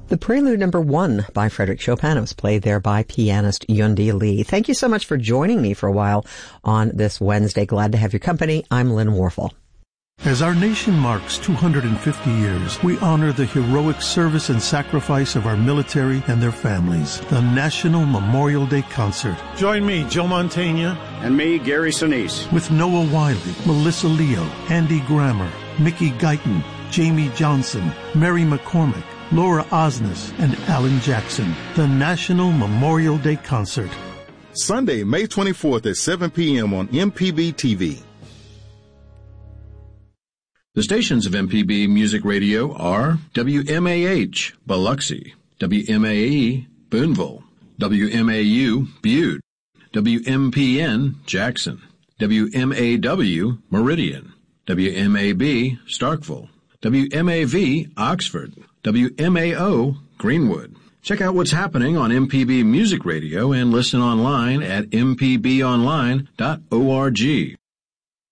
The Prelude No. 1 by Frederick Chopin was played there by pianist Yundi Lee. Thank you so much for joining me for a while on this Wednesday. Glad to have your company. I'm Lynn Warfel. As our nation marks 250 years, we honor the heroic service and sacrifice of our military and their families. The National Memorial Day Concert. Join me, Joe Mantegna. And me, Gary Sinise. With Noah Wiley, Melissa Leo, Andy Grammer, Mickey Guyton, Jamie Johnson, Mary McCormick, Laura Osnes, and Alan Jackson. The National Memorial Day Concert. Sunday, May 24th at 7 p.m. on MPB TV. The stations of MPB Music Radio are WMAH, Biloxi, WMAE, Boonville, WMAU, Butte, WMPN, Jackson, WMAW, Meridian, WMAB, Starkville, WMAV, Oxford, WMAO, Greenwood. Check out what's happening on MPB Music Radio and listen online at mpbonline.org.